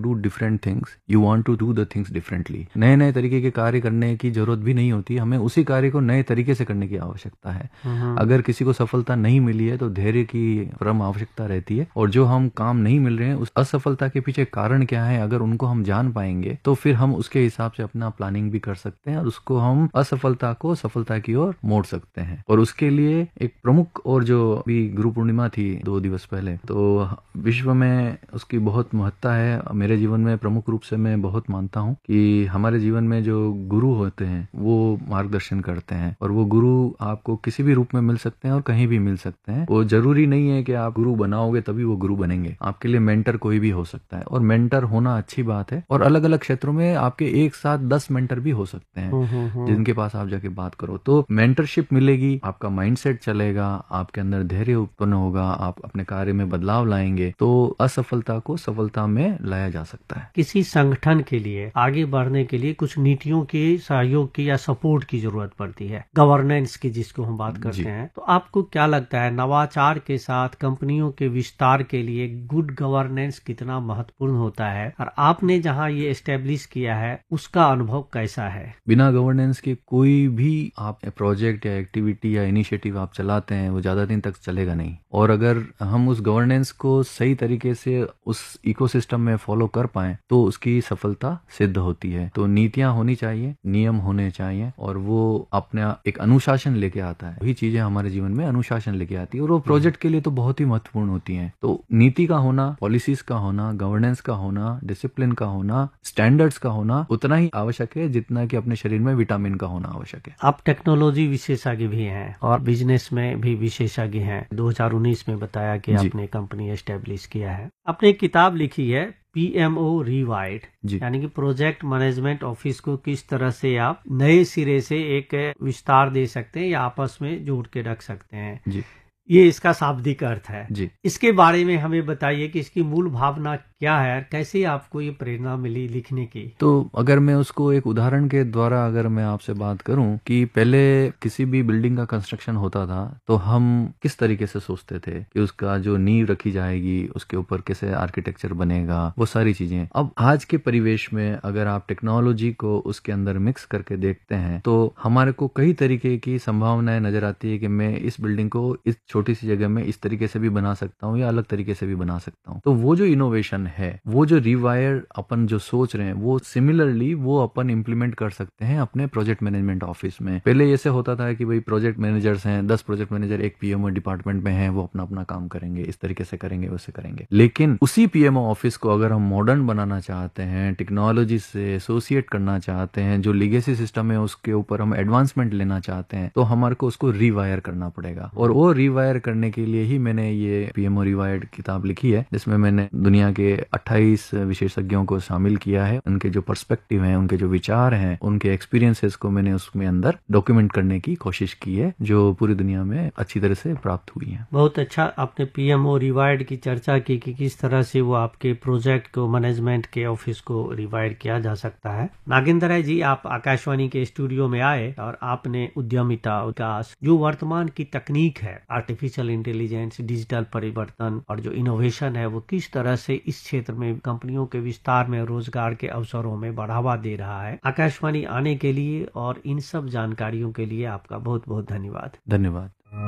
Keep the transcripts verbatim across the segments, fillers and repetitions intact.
Do different things, you want to do the things differently. नए नए तरीके के कार्य करने की जरूरत भी नहीं होती, हमें उसी कार्य को नए तरीके से करने की आवश्यकता है। अगर किसी को सफलता नहीं मिली है तो धैर्य की परम आवश्यकता रहती है, और जो हम काम नहीं मिल रहे हैं उस असफलता के पीछे कारण क्या है, अगर उनको हम जान पाएंगे तो फिर हम उसके हिसाब से अपना प्लानिंग भी कर सकते हैं और उसको हम असफलता को सफलता की ओर मोड़ सकते हैं। और उसके लिए एक प्रमुख, और जो अभी गुरु पूर्णिमा थी दो दिवस पहले, तो विश्व में उसकी बहुत महत्ता है। मेरे जीवन में प्रमुख रूप से मैं बहुत मानता हूँ कि हमारे जीवन में जो गुरु होते हैं वो मार्गदर्शन करते हैं, और वो गुरु आपको किसी भी रूप में मिल सकते हैं और कहीं भी मिल सकते हैं। वो जरूरी नहीं है कि आप गुरु बनाओगे तभी वो गुरु बनेंगे, आपके लिए मेंटर कोई भी हो सकता है, और मेंटर होना अच्छी बात है। और अलग अलग क्षेत्रों में आपके एक साथ दस मेंटर भी हो सकते हैं जिनके पास आप जाके बात करो, तो मेंटरशिप मिलेगी, आपका माइंडसेट चलेगा, आपके अंदर धैर्य उत्पन्न होगा, आप अपने कार्य में बदलाव लाएंगे, तो असफलता को सफलता में लाया जा सकता है। किसी संगठन के लिए आगे बढ़ने के लिए कुछ नीतियों के सहयोग की या सपोर्ट की जरूरत पड़ती है, गवर्नेंस की जिसको हम बात करते हैं, तो आपको क्या लगता है नवाचार के साथ कंपनियों के विस्तार के लिए गुड गवर्नेंस कितना महत्वपूर्ण होता है, और आपने जहां ये एस्टेब्लिश किया है उसका अनुभव कैसा है? बिना गवर्नेंस के कोई भी आप प्रोजेक्ट या एक्टिविटी या इनिशिएटिव आप चलाते हैं वो ज्यादा दिन तक चलेगा नहीं, और अगर हम उस गवर्नेंस को सही तरीके से उस इकोसिस्टम में फॉलो कर पाएं तो उसकी सफलता सिद्ध होती है। तो नीतियां होनी चाहिए, नियम होने चाहिए, और वो अपना एक अनुशासन लेके आता है। वही चीजें हमारे जीवन में अनुशासन लेके आती है, और वो प्रोजेक्ट के लिए तो बहुत ही महत्वपूर्ण होती हैं। तो नीति का होना, पॉलिसीज का होना, गवर्नेंस का होना, डिसिप्लिन का होना, स्टैंडर्ड्स का होना उतना ही आवश्यक है जितना कि अपने शरीर में विटामिन का होना आवश्यक है। आप टेक्नोलॉजी विशेषज्ञ भी हैं और बिजनेस में भी विशेषज्ञ हैं। दो हज़ार उन्नीस में बताया कि आपने कंपनी एस्टेब्लिश किया है। आपने एक किताब लिखी है पीएमओ रिवाइड, यानी कि प्रोजेक्ट मैनेजमेंट ऑफिस को किस तरह से आप नए सिरे से एक विस्तार दे सकते हैं या आपस में जोड़ के रख सकते हैं जी। ये इसका शाब्दिक अर्थ है जी। इसके बारे में हमें बताइए कि इसकी मूल भावना क्या है और कैसे आपको ये प्रेरणा मिली लिखने की। तो अगर मैं उसको एक उदाहरण के द्वारा अगर मैं आपसे बात करूं कि पहले किसी भी बिल्डिंग का कंस्ट्रक्शन होता था तो हम किस तरीके से सोचते थे कि उसका जो नींव रखी जाएगी, उसके ऊपर कैसे आर्किटेक्चर बनेगा, वो सारी चीजें। अब आज के परिवेश में अगर आप टेक्नोलॉजी को उसके अंदर मिक्स करके देखते हैं तो हमारे को कई तरीके की संभावनाएं नजर आती है कि मैं इस बिल्डिंग को इस छोटी सी जगह में इस तरीके से भी बना सकता हूँ या अलग तरीके से भी बना सकता हूँ। तो वो जो इनोवेशन है, वो जो रिवायर अपन जो सोच रहे हैं, वो सिमिलरली वो अपन इम्प्लीमेंट कर सकते हैं अपने प्रोजेक्ट मैनेजमेंट ऑफिस में। पहले ऐसे होता था कि भाई प्रोजेक्ट मैनेजर्स हैं, दस प्रोजेक्ट मैनेजर एक पीएमओ डिपार्टमेंट में हैं, वो अपना अपना काम करेंगे, इस तरीके से करेंगे, वैसे करेंगे। लेकिन उसी पीएमओ ऑफिस को अगर हम मॉडर्न बनाना चाहते हैं, टेक्नोलॉजी से एसोसिएट करना चाहते हैं, जो लीगेसी सिस्टम है उसके ऊपर हम एडवांसमेंट लेना चाहते हैं, तो हमारे को उसको रिवायर करना पड़ेगा। और वो रिवायर करने के लिए ही मैंने ये पीएमओ रिवायर्ड किताब लिखी है, जिसमें मैंने दुनिया के अट्ठाईस विशेषज्ञों को शामिल किया है। उनके जो पर्सपेक्टिव हैं, उनके जो विचार हैं, उनके एक्सपीरियंसेस को मैंने उसमें अंदर डॉक्यूमेंट करने की कोशिश की है, जो पूरी दुनिया में अच्छी तरह से प्राप्त हुई है। बहुत अच्छा आपने पीएमओ रिवायर्ड की चर्चा की कि किस तरह से वो आपके प्रोजेक्ट को, मैनेजमेंट के ऑफिस को रिवायर्ड किया जा सकता है। नागेंद्र राय जी, आप आकाशवाणी के स्टूडियो में आए और आपने उद्यमिता, विकास, जो वर्तमान की तकनीक है, आर्टिफिशियल इंटेलिजेंस, डिजिटल परिवर्तन और जो इनोवेशन है, वो किस तरह से इस क्षेत्र में कंपनियों के विस्तार में, रोजगार के अवसरों में बढ़ावा दे रहा है। आकाशवाणी आने के लिए और इन सब जानकारियों के लिए आपका बहुत बहुत धन्यवाद। धन्यवाद।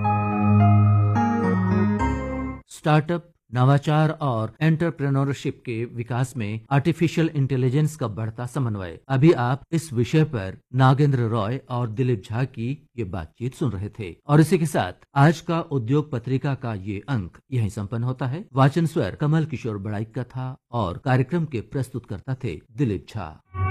स्टार्टअप, नवाचार और एंटरप्रेन्योरशिप के विकास में आर्टिफिशियल इंटेलिजेंस का बढ़ता समन्वय। अभी आप इस विषय पर नागेंद्र रॉय और दिलीप झा की ये बातचीत सुन रहे थे, और इसी के साथ आज का उद्योग पत्रिका का ये अंक यहीं संपन्न होता है। वाचन स्वर कमल किशोर बड़ाइक का था और कार्यक्रम के प्रस्तुतकर्ता थे दिलीप झा।